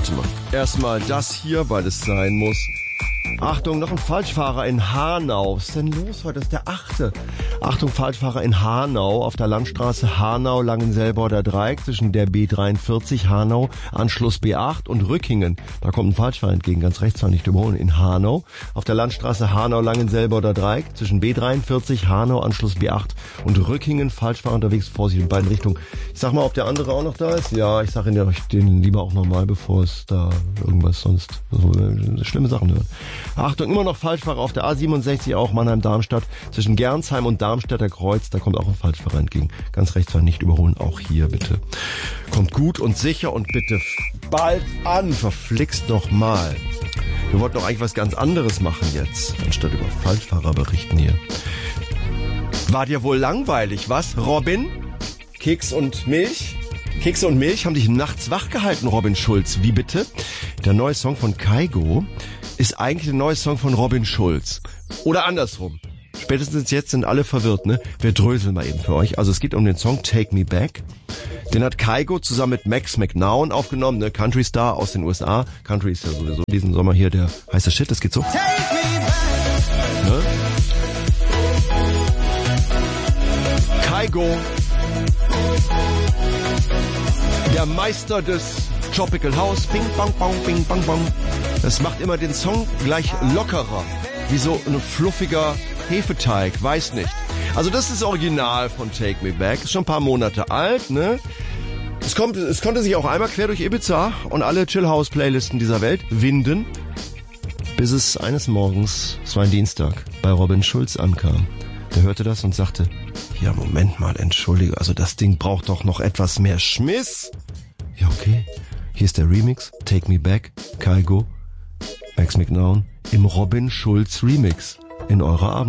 warte mal. Erstmal das hier, weil es sein muss. Achtung, noch ein Falschfahrer in Hanau. Was ist denn los heute? Das ist der 8. Achtung, Falschfahrer in Hanau auf der Landstraße Hanau-Langenselborder Dreieck zwischen der B43 Hanau, Anschluss B8 und Rückingen. Da kommt ein Falschfahrer entgegen, ganz rechts, war nicht überholen. In Hanau auf der Landstraße Hanau-Langenselborder Dreieck zwischen B43 Hanau, Anschluss B8 und Rückingen. Falschfahrer unterwegs, Vorsicht in beiden Richtungen. Ich sag mal, ob der andere auch noch da ist. Ja, ich sage Ihnen den lieber auch nochmal, bevor es da irgendwas sonst schlimme Sachen hört. Achtung, immer noch Falschfahrer auf der A67, auch Mannheim-Darmstadt, zwischen Gernsheim und Darmstädter Kreuz, da kommt auch ein Falschfahrer entgegen. Ganz rechts war nicht überholen, auch hier bitte. Kommt gut und sicher und bitte bald an, verflixt noch mal. Wir wollten doch eigentlich was ganz anderes machen jetzt, anstatt über Falschfahrer berichten hier. War dir wohl langweilig, was, Robin? Keks und Milch? Kekse und Milch haben dich nachts wach gehalten, Robin Schulz. Wie bitte? Der neue Song von Kygo ist eigentlich der neue Song von Robin Schulz. Oder andersrum. Spätestens jetzt sind alle verwirrt, ne? Wir dröseln mal eben für euch. Also es geht um den Song Take Me Back. Den hat Kygo zusammen mit Max McNown aufgenommen, ne? Country Star aus den USA. Country ist ja sowieso diesen Sommer hier der heiße Shit. Das geht so. Take me back. Ne? Kygo. Der Meister des Tropical House. Bing, bang, bang, bing, bang, bang. Das macht immer den Song gleich lockerer. Wie so ein fluffiger Hefeteig. Weiß nicht. Also das ist das Original von Take Me Back. Ist schon ein paar Monate alt, ne? Es konnte sich auch einmal quer durch Ibiza und alle Chill-House-Playlisten dieser Welt winden, bis es eines Morgens, es war ein Dienstag, bei Robin Schulz ankam. Der hörte das und sagte, ja, Moment mal, entschuldige, also das Ding braucht doch noch etwas mehr Schmiss. Ja, okay. Hier ist der Remix, Take Me Back, Kygo, Max McNown, im Robin Schulz Remix in eurer Abend.